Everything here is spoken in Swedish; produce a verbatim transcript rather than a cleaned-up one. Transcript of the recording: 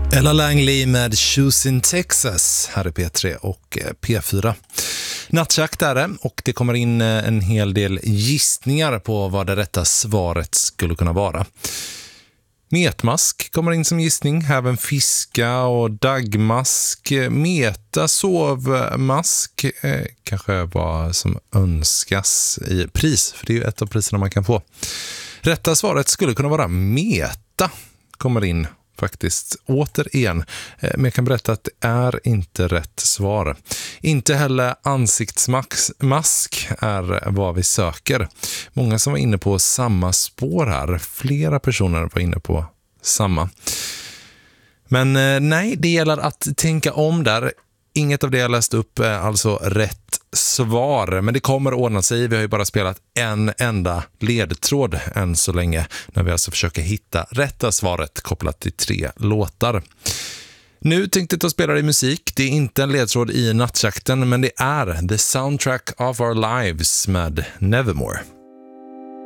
Ella Langley med Shoes in Texas här i P tre och P fyra. Nattjakt är det och det kommer in en hel del gissningar på vad det rätta svaret skulle kunna vara. Metmask kommer in som gissning, även fiska och dagmask, metasovmask, eh, kanske vad som önskas i pris, för det är ju ett av priserna man kan få. Rätta svaret skulle kunna vara meta, kommer in faktiskt återigen, men jag kan berätta att det är inte rätt svar. Inte heller ansiktsmask är vad vi söker. Många som var inne på samma spår här, flera personer var inne på samma. Men nej, det gäller att tänka om där. Inget av det jag läst upp är alltså rätt svar, men det kommer ordna sig. Vi har ju bara spelat en enda ledtråd än så länge, när vi alltså försöker hitta rätta svaret kopplat till tre låtar. Nu tänkte jag ta spela i musik. Det är inte en ledtråd i nattjakten, men det är The Soundtrack of Our Lives med Nevermore.